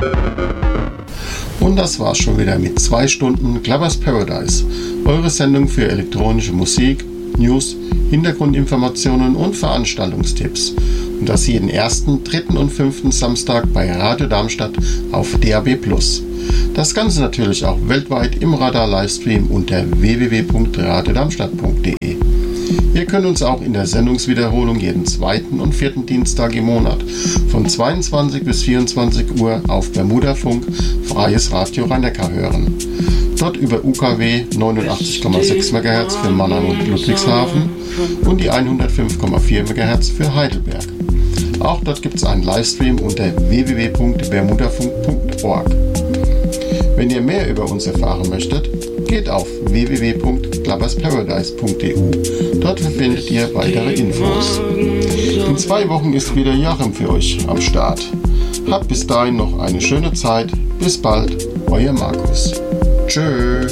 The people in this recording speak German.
Und das war's schon wieder mit 2 Stunden Clubbers Paradise, eure Sendung für elektronische Musik, News, Hintergrundinformationen und Veranstaltungstipps. Und das jeden 1., 3. und 5. Samstag bei Radio Darmstadt auf DAB+. Das Ganze natürlich auch weltweit im Radar-Livestream unter www.radiodarmstadt.de. Ihr könnt uns auch in der Sendungswiederholung jeden 2. und 4. Dienstag im Monat von 22 bis 24 Uhr auf Bermudafunk Freies Radio Rhein-Neckar hören. Dort über UKW 89,6 MHz für Mannheim und Ludwigshafen und die 105,4 MHz für Heidelberg. Auch dort gibt es einen Livestream unter www.bermudafunk.org. Wenn ihr mehr über uns erfahren möchtet, geht auf www.clubbersparadise.eu. Dort findet ihr weitere Infos. In 2 Wochen ist wieder Joachim für euch am Start. Habt bis dahin noch eine schöne Zeit. Bis bald, euer Markus. Tschö.